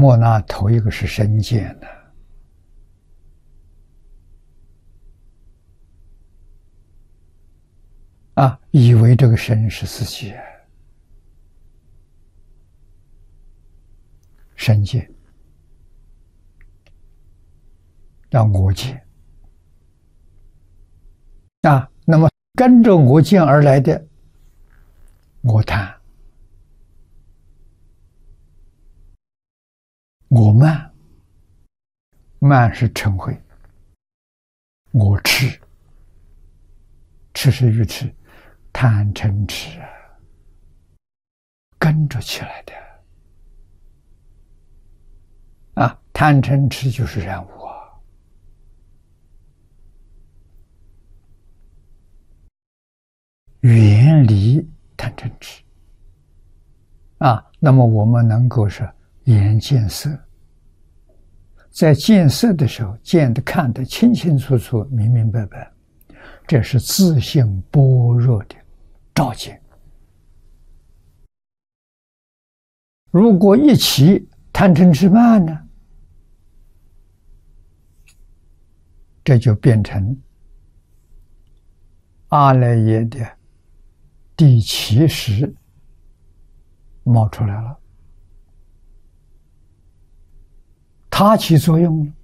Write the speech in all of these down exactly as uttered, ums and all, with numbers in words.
莫那头一个是身见的啊，以为这个身是自己，身见让我见啊，那么跟着我见而来的我贪、我慢，慢是嗔恚，我痴，痴是愚痴，贪嗔痴啊，跟着起来的啊，贪嗔痴就是染污啊。远离贪嗔痴啊，那么我们能够是眼见色，在见色的时候见得看得清清楚楚明明白白，这是自性般若的照见。如果一起贪嗔痴慢呢，这就变成阿赖耶的第七识冒出来了，它起作用了，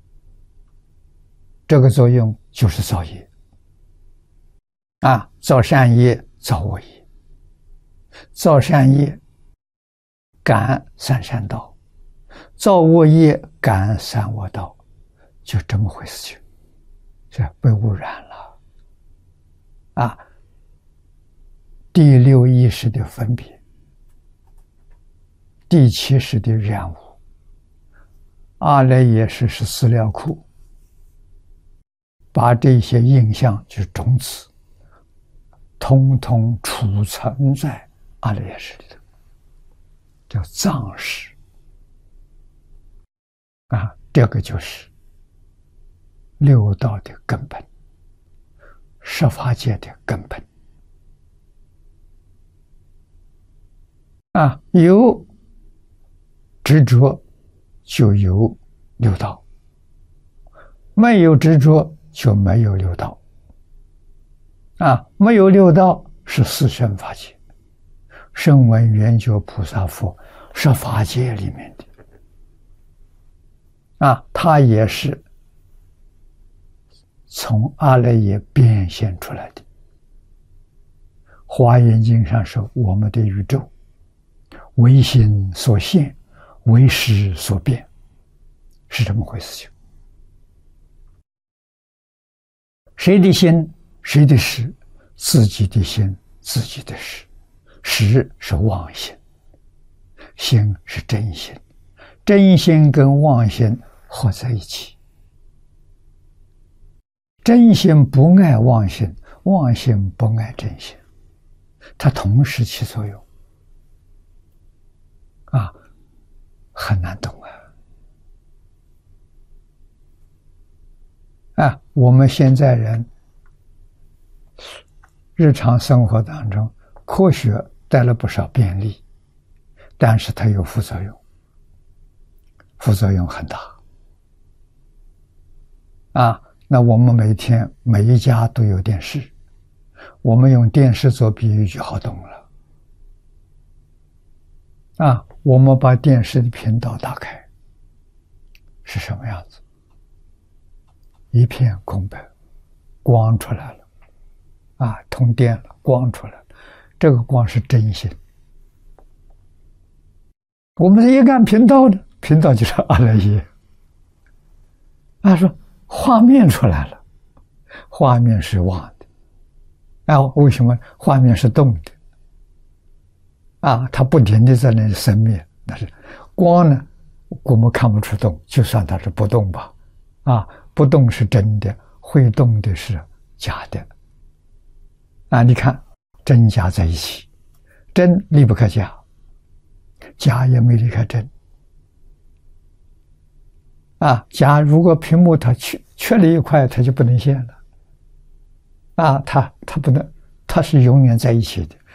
这个作用就是造业啊，造善业造恶业，造善业感三善道，造恶业感三恶道，就这么回事情，这被污染了啊。第六意识的分别，第七识的染污，阿赖耶识是资料库，把这些印象就是种子通通储存在阿赖耶识里头，叫藏识啊，这个就是六道的根本，十法界的根本啊，有执着就有六道，没有执着就没有六道啊，没有六道是四圣法界，声闻缘觉菩萨佛是法界里面的啊，它也是从阿赖耶变现出来的。华严经上说，我们的宇宙为心所现，为识所变，是这么回事情。谁的心，谁的识？自己的心，自己的识。识是妄心，心是真心，真心跟妄心合在一起。真心不爱妄心，妄心不爱真心，它同时起作用啊，很难懂啊！啊，我们现在人日常生活当中，科学带来不少便利，但是它有副作用，副作用很大啊。那我们每天每一家都有电视，我们用电视做比喻就好懂了啊。我们把电视的频道打开，是什么样子？一片空白，光出来了啊，通电了，光出来了，这个光是真心。我们一按频道呢，频道就是阿赖耶。他说画面出来了，画面是妄的，啊，为什么画面是动的？啊，它不停的在那里生灭，但是光呢，我们看不出动，就算它是不动吧，啊，不动是真的，会动的是假的，啊，你看真假在一起，真离不开假，假也没离开真，啊，假如果屏幕它缺缺了一块，它就不能现了，啊，它它不能，它是永远在一起的。